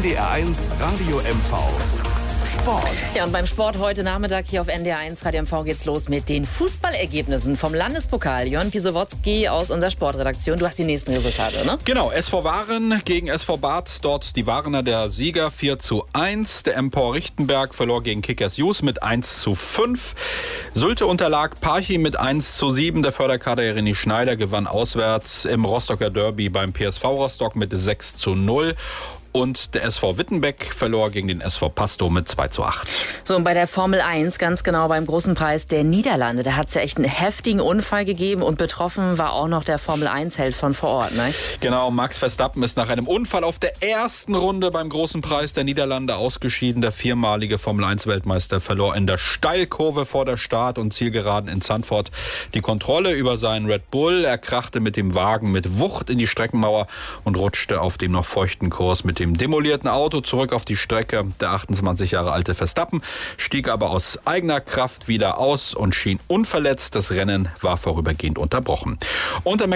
NDR1 Radio MV Sport. Ja, und beim Sport heute Nachmittag hier auf NDR1 Radio MV geht's los mit den Fußballergebnissen vom Landespokal. Jörn Pisowotzki aus unserer Sportredaktion. Du hast die nächsten Resultate, ne? Genau, SV Waren gegen SV Barth. Dort die Warener der Sieger 4:1. Der Empor Richtenberg verlor gegen Kickers Jus mit 1:5. Sylte unterlag Parchim mit 1:7. Der Förderkader René Schneider gewann auswärts im Rostocker Derby beim PSV Rostock mit 6:0. Und der SV Wittenbeck verlor gegen den SV Pasto mit 2:8. So, und bei der Formel 1, ganz genau beim großen Preis der Niederlande, da hat es ja echt einen heftigen Unfall gegeben und betroffen war auch noch der Formel 1-Held von vor Ort, ne? Genau, Max Verstappen ist nach einem Unfall auf der ersten Runde beim großen Preis der Niederlande ausgeschieden. Der viermalige Formel 1-Weltmeister verlor in der Steilkurve vor der Start- und Zielgeraden in Zandvoort die Kontrolle über seinen Red Bull. Er krachte mit dem Wagen mit Wucht in die Streckenmauer und rutschte auf dem noch feuchten Kurs mit dem demolierten Auto zurück auf die Strecke. Der 28 Jahre alte Verstappen stieg aber aus eigener Kraft wieder aus und schien unverletzt. Das Rennen war vorübergehend unterbrochen. Und